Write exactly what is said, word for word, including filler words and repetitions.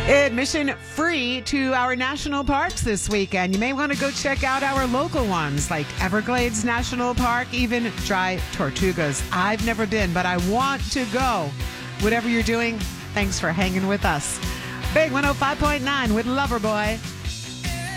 Admission free to our national parks this weekend. You may want to go check out our local ones like Everglades National Park, even Dry Tortugas. I've never been, but I want to go. Whatever you're doing, thanks for hanging with us. Big one oh five point nine with Loverboy.